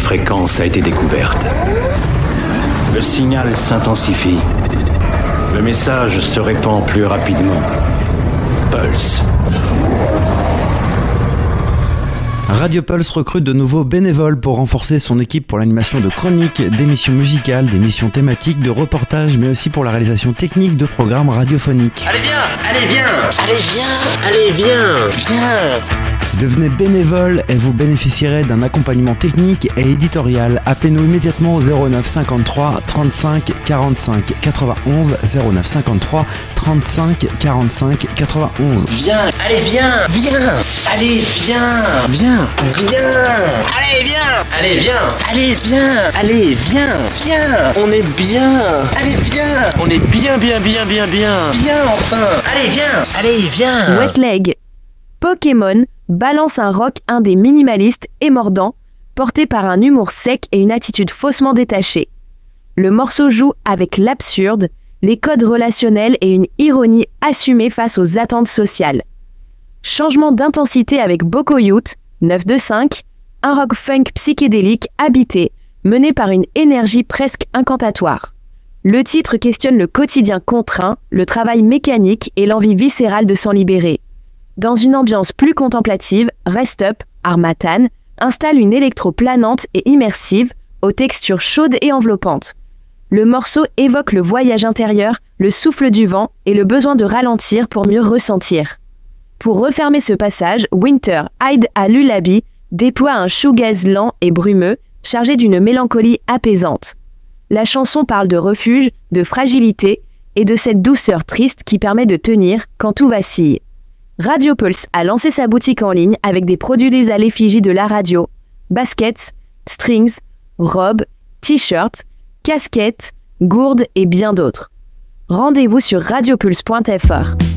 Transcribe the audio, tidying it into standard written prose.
fréquence a été découverte. Le signal s'intensifie. Le message se répand plus rapidement. Pulse. Radio Pulse recrute de nouveaux bénévoles pour renforcer son équipe pour l'animation de chroniques, d'émissions musicales, d'émissions thématiques, de reportages, mais aussi pour la réalisation technique de programmes radiophoniques. Allez viens, allez viens, allez viens, allez viens, viens. Devenez bénévole et vous bénéficierez d'un accompagnement technique et éditorial. Appelez-nous immédiatement au 09 53 35 45 91 09 53 35 45 91. Viens, allez viens, viens, allez viens, viens, viens, allez viens, allez viens, allez viens, allez viens, viens, on est bien, allez viens, on est bien, viens enfin, allez viens. Wet Leg. Pokémon balance un rock indé minimaliste et mordant, porté par un humour sec et une attitude faussement détachée. Le morceau joue avec l'absurde, les codes relationnels et une ironie assumée face aux attentes sociales. Changement d'intensité avec Boko Youth, 925, un rock funk psychédélique habité, mené par une énergie presque incantatoire. Le titre questionne le quotidien contraint, le travail mécanique et l'envie viscérale de s'en libérer. Dans une ambiance plus contemplative, Rest Up, Harmattan, installe une électro planante et immersive, aux textures chaudes et enveloppantes. Le morceau évoque le voyage intérieur, le souffle du vent et le besoin de ralentir pour mieux ressentir. Pour refermer ce passage, Winter Hyde à Lullaby déploie un shoegaze lent et brumeux, chargé d'une mélancolie apaisante. La chanson parle de refuge, de fragilité et de cette douceur triste qui permet de tenir quand tout vacille. Radio Pulse a lancé sa boutique en ligne avec des produits à l'effigie de la radio, baskets, strings, robes, t-shirts, casquettes, gourdes et bien d'autres. Rendez-vous sur radiopulse.fr.